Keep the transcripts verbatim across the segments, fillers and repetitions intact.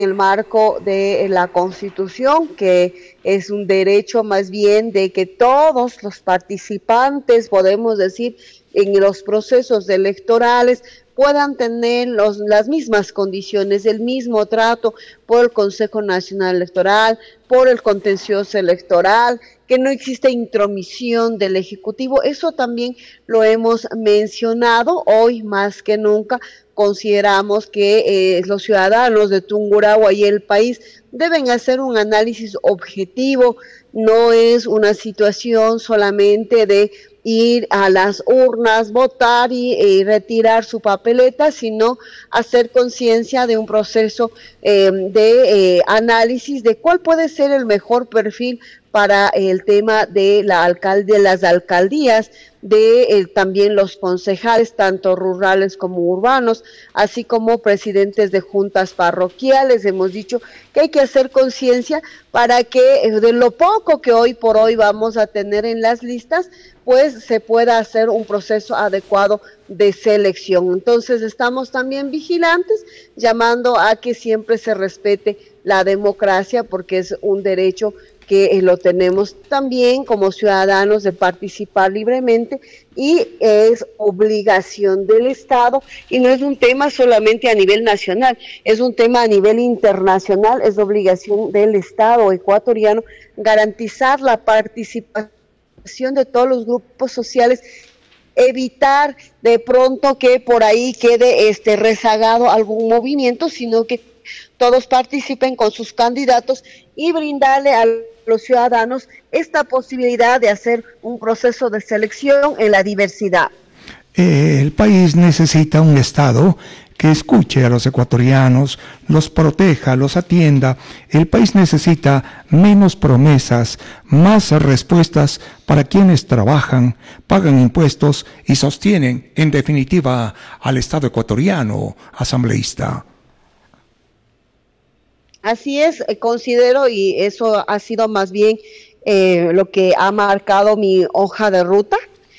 el marco de la Constitución, que es un derecho más bien de que todos los participantes, podemos decir, en los procesos electorales puedan tener los, las mismas condiciones, el mismo trato por el Consejo Nacional Electoral, por el contencioso electoral, que no existe intromisión del Ejecutivo. Eso también lo hemos mencionado hoy más que nunca. Consideramos que eh, los ciudadanos de Tungurahua y el país deben hacer un análisis objetivo. No es una situación solamente de ir a las urnas, votar y, y retirar su papeleta, sino hacer conciencia de un proceso eh, de eh, análisis de cuál puede ser el mejor perfil para el tema de la alcalde, las alcaldías, de eh, también los concejales, tanto rurales como urbanos, así como presidentes de juntas parroquiales. Hemos dicho que hay que hacer conciencia para que eh, de lo poco que hoy por hoy vamos a tener en las listas, pues se pueda hacer un proceso adecuado de selección. Entonces estamos también vigilantes, llamando a que siempre se respete la democracia, porque es un derecho que eh, lo tenemos también como ciudadanos de participar libremente, y es obligación del Estado, y no es un tema solamente a nivel nacional, es un tema a nivel internacional. Es obligación del Estado ecuatoriano garantizar la participación de todos los grupos sociales, evitar de pronto que por ahí quede este rezagado algún movimiento, sino que todos participen con sus candidatos y brindarle a los ciudadanos esta posibilidad de hacer un proceso de selección en la diversidad. El país necesita un Estado que escuche a los ecuatorianos, los proteja, los atienda. El país necesita menos promesas, más respuestas para quienes trabajan, pagan impuestos y sostienen, en definitiva, al Estado ecuatoriano, asambleísta. Así es, considero, y eso ha sido más bien eh, lo que ha marcado mi hoja de ruta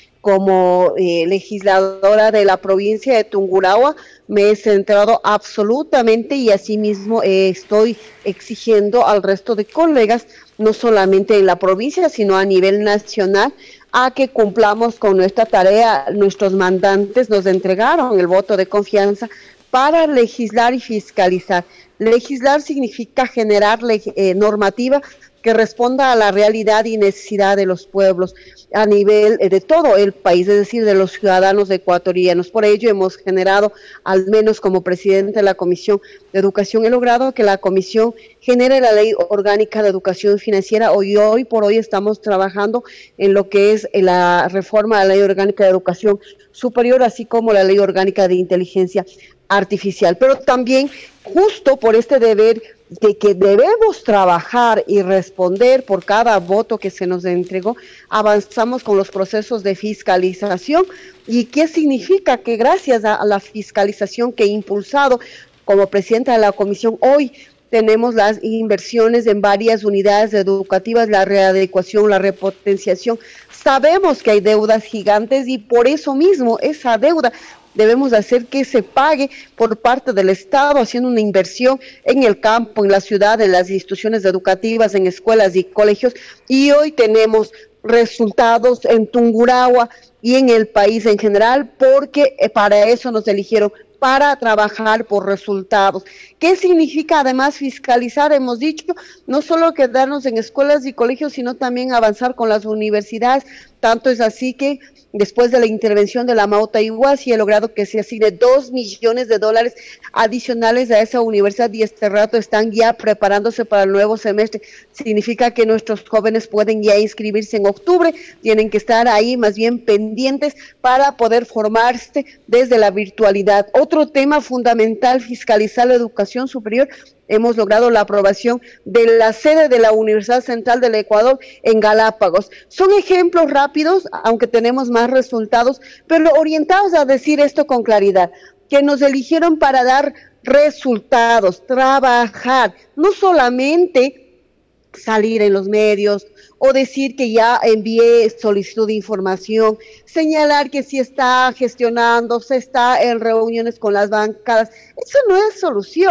como eh, legisladora de la provincia de Tungurahua. Me he centrado absolutamente, y asimismo eh, estoy exigiendo al resto de colegas, no solamente en la provincia, sino a nivel nacional, a que cumplamos con nuestra tarea. Nuestros mandantes nos entregaron el voto de confianza para legislar y fiscalizar. Legislar significa generar eh, normativa que responda a la realidad y necesidad de los pueblos a nivel eh, de todo el país, es decir, de los ciudadanos ecuatorianos. Por ello hemos generado, al menos como presidente de la Comisión de Educación, he logrado que la Comisión genere la Ley Orgánica de Educación Financiera. Hoy, hoy por hoy estamos trabajando en lo que es la reforma de la Ley Orgánica de Educación Superior, así como la Ley Orgánica de Inteligencia Artificial. Pero también, justo por este deber de que debemos trabajar y responder por cada voto que se nos entregó, avanzamos con los procesos de fiscalización. ¿Y qué significa? Que gracias a la fiscalización que he impulsado como presidenta de la comisión, hoy tenemos las inversiones en varias unidades educativas, la readecuación, la repotenciación. Sabemos que hay deudas gigantes, y por eso mismo esa deuda debemos hacer que se pague por parte del Estado, haciendo una inversión en el campo, en la ciudad, en las instituciones educativas, en escuelas y colegios. Y hoy tenemos resultados en Tungurahua y en el país en general, porque para eso nos eligieron, para trabajar por resultados. ¿Qué significa además fiscalizar? Hemos dicho, no solo quedarnos en escuelas y colegios, sino también avanzar con las universidades. Tanto es así que después de la intervención de la Mauta Iguazzi he logrado que se asigne dos millones de dólares adicionales a esa universidad, y este rato están ya preparándose para el nuevo semestre. Significa que nuestros jóvenes pueden ya inscribirse en octubre, tienen que estar ahí más bien pendientes para poder formarse desde la virtualidad. Otro tema fundamental, fiscalizar la educación superior. Hemos logrado la aprobación de la sede de la Universidad Central del Ecuador en Galápagos. Son ejemplos rápidos, aunque tenemos más resultados, pero orientados a decir esto con claridad, que nos eligieron para dar resultados, trabajar, no solamente salir en los medios o decir que ya envié solicitud de información, señalar que sí está gestionando, se está en reuniones con las bancadas. Eso no es solución.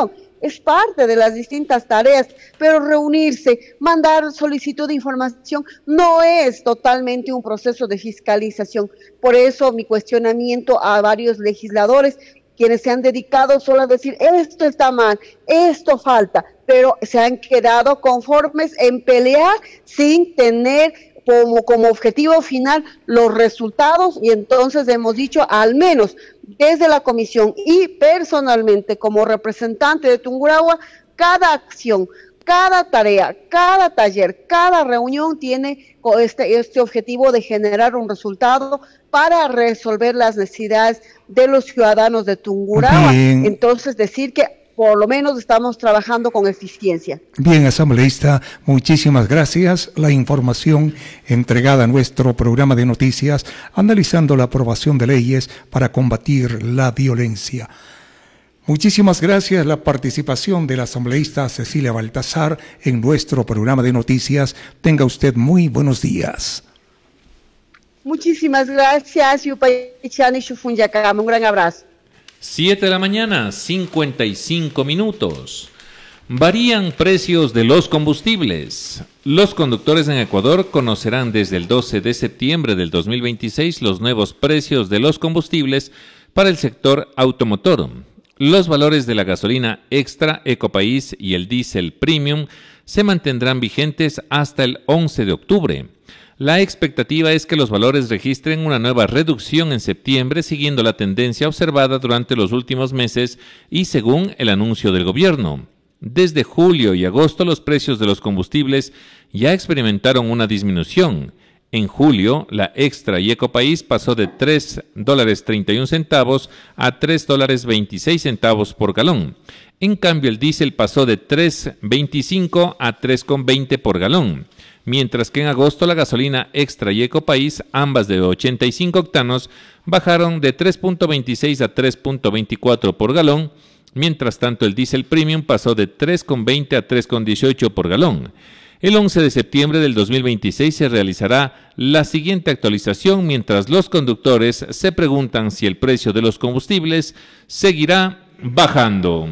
es parte de las distintas tareas, pero reunirse, mandar solicitud de información no es totalmente un proceso de fiscalización. Por eso mi cuestionamiento a varios legisladores quienes se han dedicado solo a decir esto está mal, esto falta, pero se han quedado conformes en pelear sin tener como, como objetivo final los resultados, y entonces hemos dicho, al menos desde la comisión y personalmente como representante de Tungurahua, cada acción, cada tarea, cada taller, cada reunión tiene este, este objetivo de generar un resultado para resolver las necesidades de los ciudadanos de Tungurahua. Bien. Entonces, decir que por lo menos estamos trabajando con eficiencia. Bien, asambleísta, muchísimas gracias. La información entregada a nuestro programa de noticias, analizando la aprobación de leyes para combatir la violencia. Muchísimas gracias la participación de la asambleísta Cecilia Baltazar en nuestro programa de noticias. Tenga usted muy buenos días. Muchísimas gracias, Yupaychani Shufunyakam. Un gran abrazo. siete de la mañana, cincuenta y cinco minutos. Varían precios de los combustibles. Los conductores en Ecuador conocerán desde el doce de septiembre del dos mil veintiséis los nuevos precios de los combustibles para el sector automotor. Los valores de la gasolina extra Ecopaís y el diésel premium se mantendrán vigentes hasta el once de octubre. La expectativa es que los valores registren una nueva reducción en septiembre, siguiendo la tendencia observada durante los últimos meses y según el anuncio del gobierno. Desde julio y agosto los precios de los combustibles ya experimentaron una disminución. En julio, la Extra y Ecopaís pasó de tres dólares treinta y un centavos a tres dólares veintiséis centavos por galón. En cambio, el diésel pasó de tres veinticinco a tres veinte por galón. Mientras que en agosto la gasolina Extra y Ecopaís, ambas de ochenta y cinco octanos, bajaron de tres veintiséis a tres veinticuatro por galón. Mientras tanto, el diésel premium pasó de tres veinte a tres dieciocho por galón. El once de septiembre del dos mil veintiséis se realizará la siguiente actualización, mientras los conductores se preguntan si el precio de los combustibles seguirá bajando.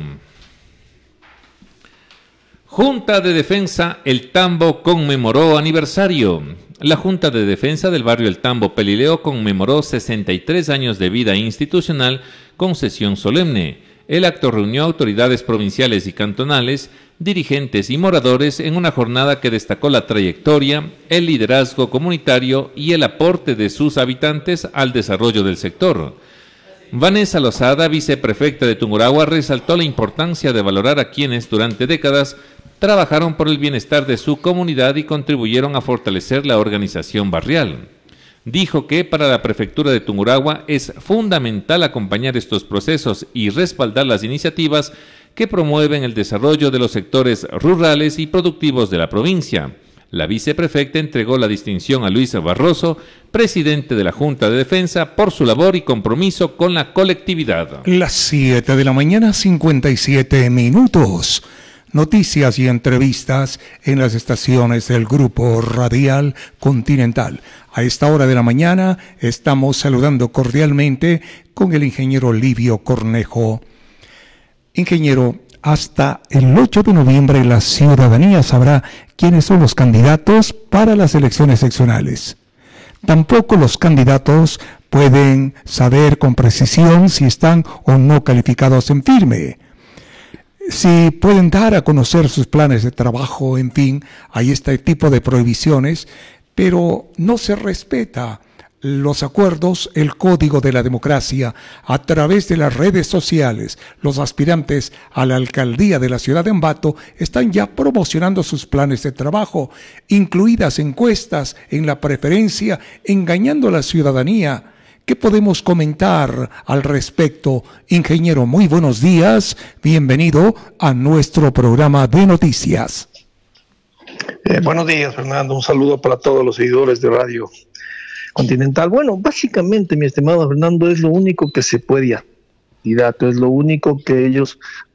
Junta de Defensa El Tambo conmemoró aniversario. La Junta de Defensa del barrio El Tambo Pelileo conmemoró sesenta y tres años de vida institucional con sesión solemne. El acto reunió autoridades provinciales y cantonales, dirigentes y moradores en una jornada que destacó la trayectoria, el liderazgo comunitario y el aporte de sus habitantes al desarrollo del sector. Vanessa Lozada, viceprefecta de Tungurahua, resaltó la importancia de valorar a quienes durante décadas trabajaron por el bienestar de su comunidad y contribuyeron a fortalecer la organización barrial. Dijo que para la prefectura de Tungurahua es fundamental acompañar estos procesos y respaldar las iniciativas que promueven el desarrollo de los sectores rurales y productivos de la provincia. La viceprefecta entregó la distinción a Luis Barroso, presidente de la Junta de Defensa, por su labor y compromiso con la colectividad. Las siete de la mañana, cincuenta y siete minutos. Noticias y entrevistas en las estaciones del Grupo Radial Continental. A esta hora de la mañana estamos saludando cordialmente con el ingeniero Livio Cornejo. Ingeniero, hasta el ocho de noviembre la ciudadanía sabrá quiénes son los candidatos para las elecciones seccionales. Tampoco los candidatos pueden saber con precisión si están o no calificados en firme. Si pueden dar a conocer sus planes de trabajo, en fin, hay este tipo de prohibiciones, pero no se respeta los acuerdos, el código de la democracia. A través de las redes sociales, los aspirantes a la alcaldía de la ciudad de Ambato están ya promocionando sus planes de trabajo, incluidas encuestas en la preferencia, engañando a la ciudadanía. ¿Qué podemos comentar al respecto? Ingeniero, muy buenos días. Bienvenido a nuestro programa de noticias. Eh, buenos días, Fernando. Un saludo para todos los seguidores de Radio Continental. Bueno, básicamente, mi estimado Fernando, es lo único que se puede hacer. Es lo único que ellos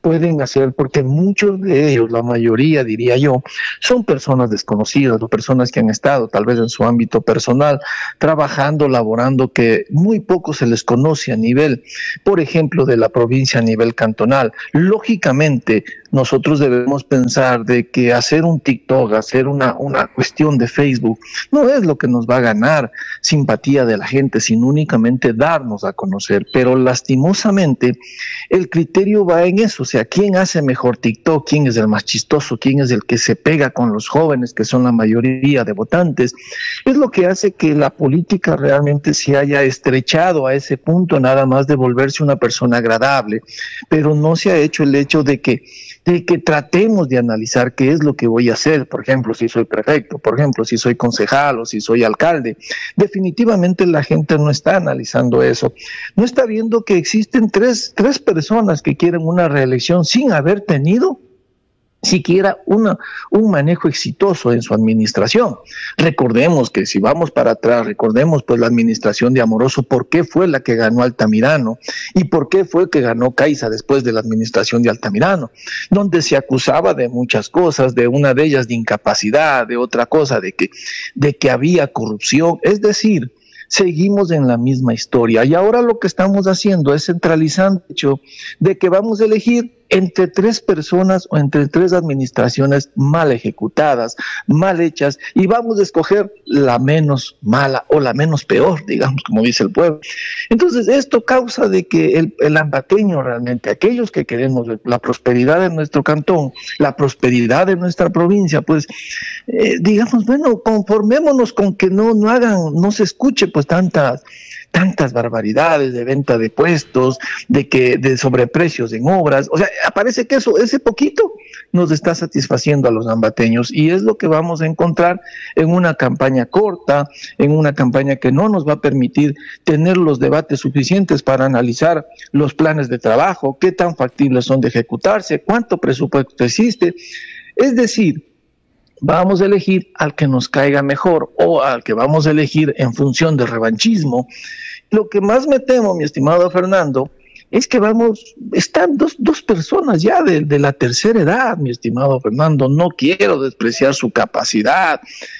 pueden hacer, porque muchos de ellos, la mayoría diría yo, son personas desconocidas o personas que han estado tal vez en su ámbito personal trabajando, laborando, que muy poco se les conoce a nivel, por ejemplo, de la provincia a nivel cantonal. Lógicamente, nosotros debemos pensar de que hacer un TikTok, hacer una, una cuestión de Facebook, no es lo que nos va a ganar simpatía de la gente, sino únicamente darnos a conocer. Pero lastimosamente, el criterio va en eso, o sea, ¿quién hace mejor TikTok? ¿Quién es el más chistoso? ¿Quién es el que se pega con los jóvenes, que son la mayoría de votantes? Es lo que hace que la política realmente se haya estrechado a ese punto, nada más de volverse una persona agradable, pero no se ha hecho el hecho de que de que tratemos de analizar qué es lo que voy a hacer, por ejemplo, si soy prefecto, por ejemplo, si soy concejal o si soy alcalde. Definitivamente la gente no está analizando eso, no está viendo que existen tres, tres personas que quieren una reelección sin haber tenido siquiera una, un manejo exitoso en su administración. Recordemos que si vamos para atrás, recordemos pues la administración de Amoroso, por qué fue la que ganó Altamirano y por qué fue que ganó Caiza después de la administración de Altamirano, donde se acusaba de muchas cosas, de una de ellas de incapacidad, de otra cosa, de que, de que había corrupción, es decir, seguimos en la misma historia y ahora lo que estamos haciendo es centralizando el hecho de que vamos a elegir entre tres personas o entre tres administraciones mal ejecutadas, mal hechas, y vamos a escoger la menos mala o la menos peor, digamos, como dice el pueblo. Entonces, esto causa de que el, el ambateño realmente, aquellos que queremos la prosperidad de nuestro cantón, la prosperidad de nuestra provincia, pues, eh, digamos, bueno, conformémonos con que no, no hagan, no se escuche pues tantas tantas barbaridades de venta de puestos, de que de sobreprecios en obras. O sea, aparece que eso, ese poquito nos está satisfaciendo a los ambateños y es lo que vamos a encontrar en una campaña corta, en una campaña que no nos va a permitir tener los debates suficientes para analizar los planes de trabajo, qué tan factibles son de ejecutarse, cuánto presupuesto existe. Es decir, vamos a elegir al que nos caiga mejor o al que vamos a elegir en función del revanchismo. Lo que más me temo, mi estimado Fernando, es que vamos, están dos, dos personas ya de, de la tercera edad, mi estimado Fernando. No quiero despreciar su capacidad,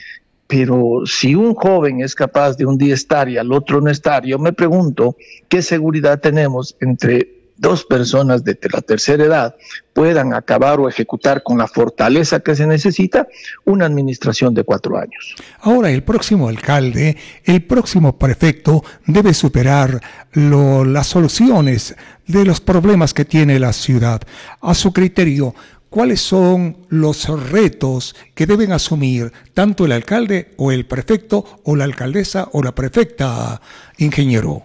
pero si un joven es capaz de un día estar y al otro no estar, yo me pregunto qué seguridad tenemos entre dos personas de la tercera edad puedan acabar o ejecutar con la fortaleza que se necesita una administración de cuatro años. Ahora, el próximo alcalde, el próximo prefecto debe superar lo, las soluciones de los problemas que tiene la ciudad. A su criterio, ¿cuáles son los retos que deben asumir tanto el alcalde o el prefecto o la alcaldesa o la prefecta, ingeniero?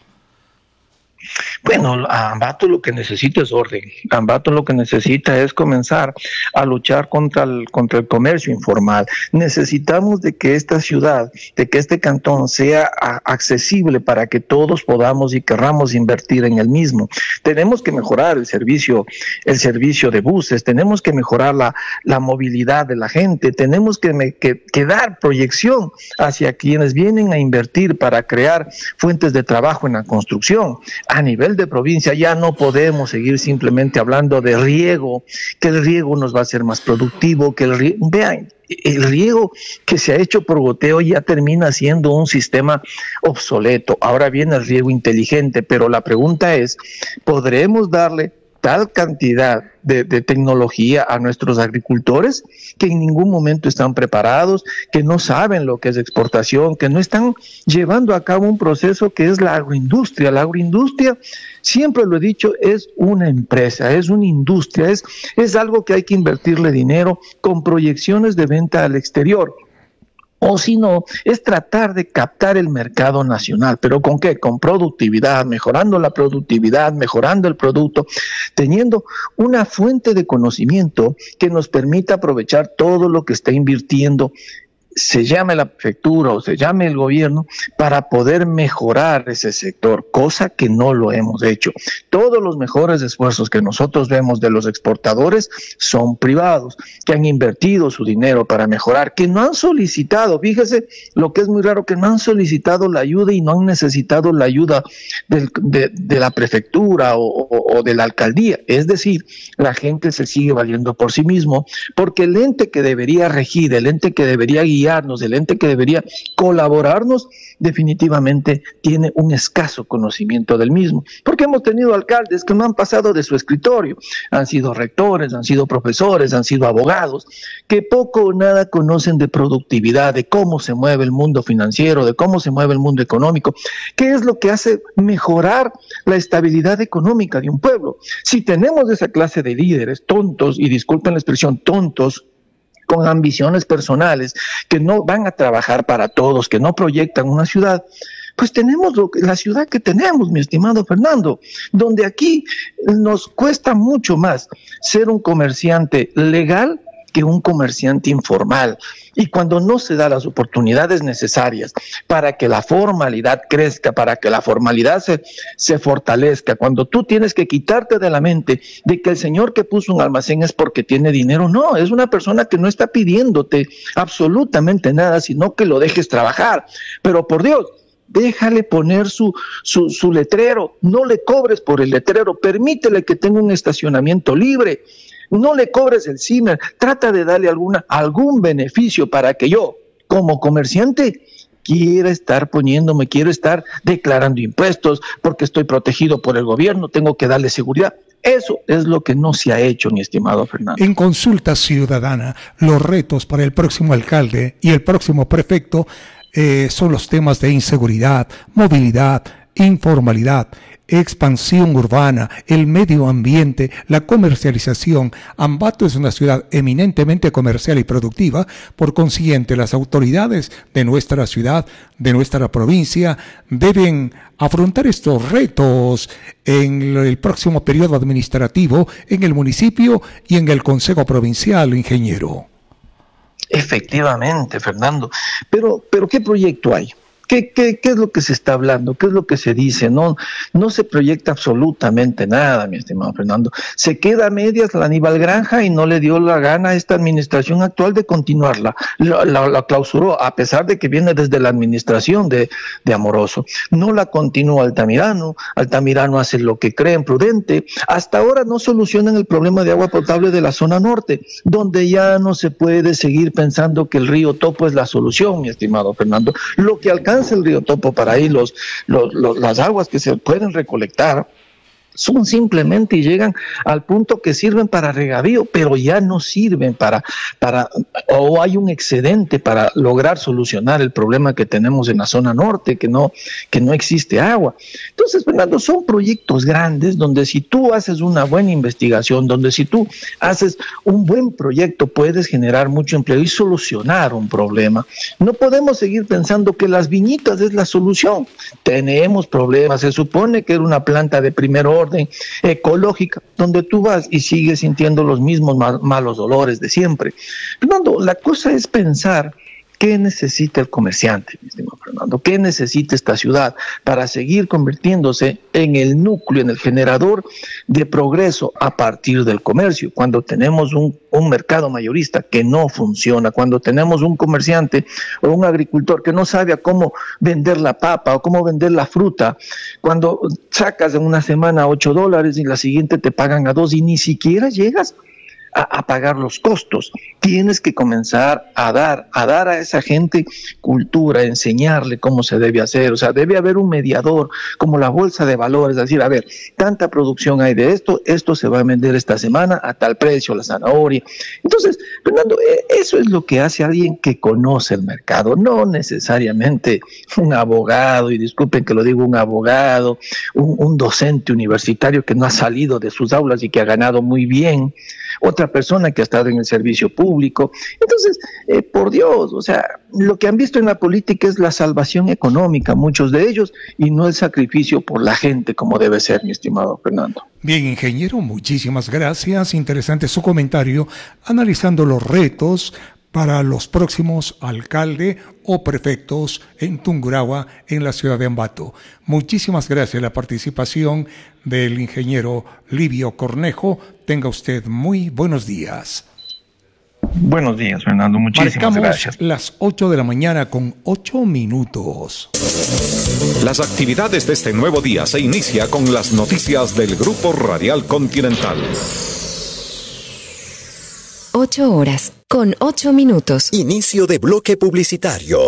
Bueno, Ambato lo que necesita es orden. Ambato lo que necesita es comenzar a luchar contra el, contra el comercio informal. Necesitamos de que esta ciudad, de que este cantón sea a, accesible para que todos podamos y querramos invertir en el mismo. Tenemos que mejorar el servicio, el servicio de buses, tenemos que mejorar la, la movilidad de la gente, tenemos que, me, que, que dar proyección hacia quienes vienen a invertir para crear fuentes de trabajo en la construcción. A nivel de provincia ya no podemos seguir simplemente hablando de riego, que el riego nos va a hacer más productivo, que el riego, vean, el riego que se ha hecho por goteo ya termina siendo un sistema obsoleto. Ahora viene el riego inteligente, pero la pregunta es, ¿podremos darle tal cantidad de, de tecnología a nuestros agricultores que en ningún momento están preparados, que no saben lo que es exportación, que no están llevando a cabo un proceso que es la agroindustria? La agroindustria, siempre lo he dicho, es una empresa, es una industria, es, es algo que hay que invertirle dinero con proyecciones de venta al exterior. O si no, es tratar de captar el mercado nacional. ¿Pero con qué? Con productividad, mejorando la productividad, mejorando el producto, teniendo una fuente de conocimiento que nos permita aprovechar todo lo que está invirtiendo se llame la prefectura o se llame el gobierno para poder mejorar ese sector, cosa que no lo hemos hecho. Todos los mejores esfuerzos que nosotros vemos de los exportadores son privados, que han invertido su dinero para mejorar, que no han solicitado, fíjese lo que es muy raro, que no han solicitado la ayuda y no han necesitado la ayuda del, de, de la prefectura o, o, o de la alcaldía. Es decir, la gente se sigue valiendo por sí mismo, porque el ente que debería regir, el ente que debería guiar, el ente que debería colaborarnos, definitivamente tiene un escaso conocimiento del mismo, porque hemos tenido alcaldes que no han pasado de su escritorio, han sido rectores, han sido profesores, han sido abogados, que poco o nada conocen de productividad, de cómo se mueve el mundo financiero, de cómo se mueve el mundo económico, qué es lo que hace mejorar la estabilidad económica de un pueblo. Si tenemos esa clase de líderes tontos, y disculpen la expresión, tontos, con ambiciones personales, que no van a trabajar para todos, que no proyectan una ciudad, pues tenemos lo que, la ciudad que tenemos, mi estimado Fernando, donde aquí nos cuesta mucho más ser un comerciante legal que un comerciante informal. Y cuando no se dan las oportunidades necesarias para que la formalidad crezca, para que la formalidad se, se fortalezca, cuando tú tienes que quitarte de la mente de que el señor que puso un almacén es porque tiene dinero, no, es una persona que no está pidiéndote absolutamente nada, sino que lo dejes trabajar. Pero por Dios, déjale poner su, su, su letrero, no le cobres por el letrero, permítele que tenga un estacionamiento libre. No le cobres el C I M E R, trata de darle alguna, algún beneficio para que yo, como comerciante, quiera estar poniéndome, quiero estar declarando impuestos, porque estoy protegido por el gobierno, tengo que darle seguridad. Eso es lo que no se ha hecho, mi estimado Fernando. En consulta ciudadana, los retos para el próximo alcalde y el próximo prefecto eh, son los temas de inseguridad, movilidad, informalidad, expansión urbana, el medio ambiente, la comercialización. Ambato es una ciudad eminentemente comercial y productiva, por consiguiente las autoridades de nuestra ciudad, de nuestra provincia, deben afrontar estos retos en el próximo periodo administrativo en el municipio y en el Consejo Provincial, ingeniero. Efectivamente, Fernando, pero, pero ¿qué proyecto hay? ¿Qué, qué, ¿Qué es lo que se está hablando? ¿Qué es lo que se dice? No, no se proyecta absolutamente nada, mi estimado Fernando. Se queda a medias la Aníbal Granja y no le dio la gana a esta administración actual de continuarla. La, la, la clausuró, a pesar de que viene desde la administración de, de Amoroso. No la continúa Altamirano. Altamirano hace lo que creen prudente. Hasta ahora no solucionan el problema de agua potable de la zona norte, donde ya no se puede seguir pensando que el río Topo es la solución, mi estimado Fernando. Lo que alcanza el río Topo para ahí, los, los, los, las aguas que se pueden recolectar son simplemente y llegan al punto que sirven para regadío, pero ya no sirven para, para, o hay un excedente para lograr solucionar el problema que tenemos en la zona norte, que no, que no existe agua. Entonces, Fernando, son proyectos grandes donde si tú haces una buena investigación, donde si tú haces un buen proyecto puedes generar mucho empleo y solucionar un problema. No podemos seguir pensando que las viñitas es la solución. Tenemos problemas, se supone que era una planta de primer orden, orden ecológica, donde tú vas y sigues sintiendo los mismos mal, malos dolores de siempre. Fernando, la cosa es pensar qué necesita el comerciante, mi estimado Fernando, qué necesita esta ciudad para seguir convirtiéndose en el núcleo, en el generador de progreso a partir del comercio. Cuando tenemos un, un mercado mayorista que no funciona, cuando tenemos un comerciante o un agricultor que no sabe a cómo vender la papa o cómo vender la fruta, cuando sacas en una semana ocho dólares y la siguiente te pagan a dos y ni siquiera llegas A, a pagar los costos. Tienes que comenzar a dar, a dar a esa gente cultura, enseñarle cómo se debe hacer. O sea, debe haber un mediador, como la bolsa de valores, es decir, a ver, tanta producción hay de esto, esto se va a vender esta semana a tal precio, la zanahoria. Entonces, Fernando, eso es lo que hace alguien que conoce el mercado, no necesariamente un abogado, y disculpen que lo digo, un abogado, un, un docente universitario que no ha salido de sus aulas y que ha ganado muy bien, otra persona que ha estado en el servicio público. Entonces, eh, por Dios, o sea, lo que han visto en la política es la salvación económica, muchos de ellos, y no el sacrificio por la gente como debe ser, mi estimado Fernando. Bien, ingeniero, muchísimas gracias. Interesante su comentario, analizando los retos para los próximos alcalde o prefectos en Tungurahua, en la ciudad de Ambato. Muchísimas gracias a la participación del ingeniero Livio Cornejo. Tenga usted muy buenos días. Buenos días, Fernando. Muchísimas Marcamos gracias. Las ocho de la mañana con ocho minutos. Las actividades de este nuevo día se inicia con las noticias del Grupo Radial Continental. Ocho horas, con ocho minutos. Inicio de bloque publicitario.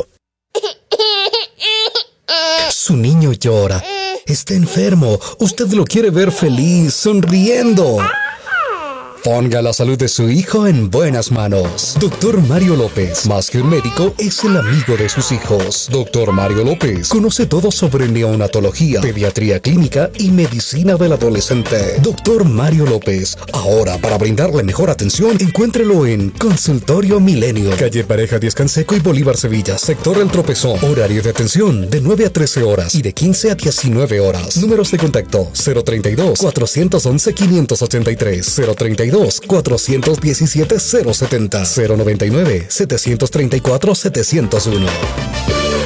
Su niño llora. Está enfermo. Usted lo quiere ver feliz, sonriendo. Ponga la salud de su hijo en buenas manos. Doctor Mario López, más que un médico, es el amigo de sus hijos. Doctor Mario López conoce todo sobre neonatología, pediatría clínica y medicina del adolescente. Doctor Mario López, ahora para brindarle mejor atención, encuéntrelo en Consultorio Milenio, calle Pareja Díaz Canseco y Bolívar Sevilla, sector El Tropezón. Horario de atención de nueve a trece horas y de quince a diecinueve horas. Números de contacto cero treinta y dos, cuatrocientos once, quinientos ochenta y tres, cero treinta y dos, cuatrocientos diecisiete, cero setenta, cero noventa y nueve, setecientos treinta y cuatro, setecientos uno.